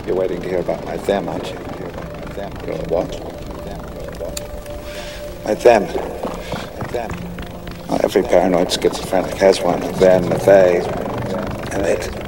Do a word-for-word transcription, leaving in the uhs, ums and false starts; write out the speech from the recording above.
You're waiting to hear about my them, aren't you? Your what? My them. My them. Well, every paranoid schizophrenic has one. A them, a they, and it.